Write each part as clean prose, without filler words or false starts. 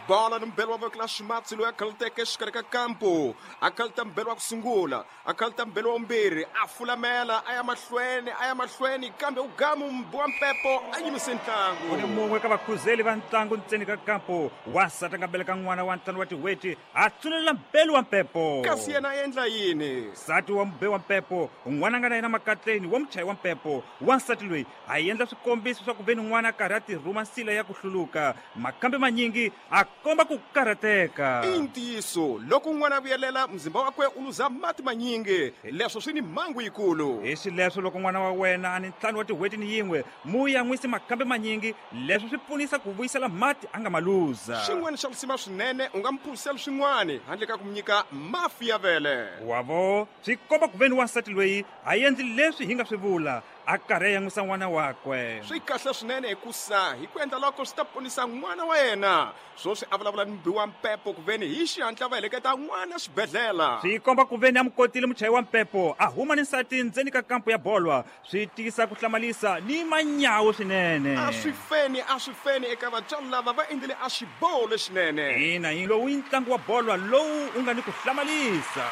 bola no mbelo wa kla Schmatzi loyi a khalteke exikarhi ka kampo a khalta mbelo wa ku sungula a khalta mbelo wa vumbirhi a fulamela a ya mahlweni kambe ugamu mbowa mpepo a yimise ntlangu ku ni mun'we ka vakhuzeli va ntlangu ntseni ka kampo wasati a nga beleka n'wana wa ntlangu wa tiweti a tsulelela mbelo wa mpepo kasi yena a endla yini nsati wa mbe wa mpepo n'wana a nga na yena makatleni wa muchayi wa mpepo wansati loyi a endla swikombiso swa ku veni n'wana a karhi a tirhuma nsila ya ku hluluka makambe manyingi a komba ku karhateka i ntiyiso loko n'wana a vuyelela mzimba wakwe u luza mati manyingi leswo swi ni mhangu yikulu hi swileswo loko n'wana wa wena a ni ntlhanu wa tiweti ni yin'we mu ya n'wisi makambe manyingi leswi swi pfunisa ku vuyisela mati a nga ma luza xin'wana xa lusima swinene u nga mi phurisela swin'wana handle ka ku mi nyika mafi ya vele wavo swi komba ku veni wansati loyi a endli leswi hi nga swi vula a karhi a yan'wisa n'wana wakwe swi kahle swinene hikusa hi ku endla loko swi ta ponisa n'wana wa yena swoswi a vulavula ni mbiwa mpepo ku veni hi xihatla va heleketa n'wana xibedhlela swi komba ku veni a mukotile muchayi wa mpepo a huma ni nsati ndzeni ka kampo ya bolwa swi tisa ku hlamalisa ni manyawu swinene a swi feni eka vatswari lava va endlile a xiboho lexinene ina hi lowu i ntlangu wa bolwa lowu u nga ni ku hlamalisa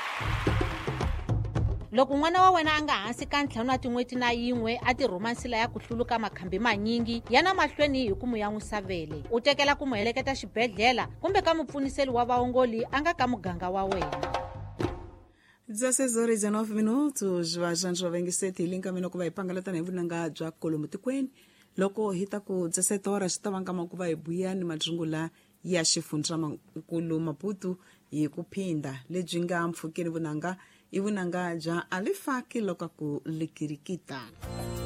loko n'wana wa wena a nga hansi ka ntlhanu wa tin'weti na yin'we a tirhuma nsila ya ku hluluka makhambi manyingi yana mahlweni hi ku mu yan'wisa vele u tekela ku mu heleketa xibedhlela kumbe ka mupfuniseli wa vaongoli a nga ka muganga wa wena 16 horas e 19 minutos vajanji va vengiseti hi linkamina ku va hi pangaletana hi vunanga bya kolomo tikweni loko hi ta ku 17 horas swi ta vangama ku va hi buya ni majungula ya xifundzankulu Maputo hi ku phinda lebyi nga mpfhukeni vunanga i vunanga bya alifaki loko ku likirikita